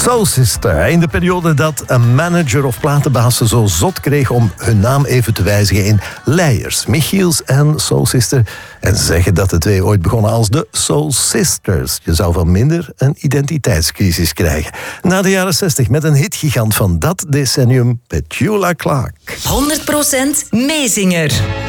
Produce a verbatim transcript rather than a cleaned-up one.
Soul Sister. In de periode dat een manager of platenbaas ze zo zot kreeg om hun naam even te wijzigen in Leijers, Michiels en Soul Sister. En zeggen dat de twee ooit begonnen als de Soul Sisters. Je zou van minder een identiteitscrisis krijgen. Na de jaren zestig met een hitgigant van dat decennium, Petula Clark. honderd procent meezinger.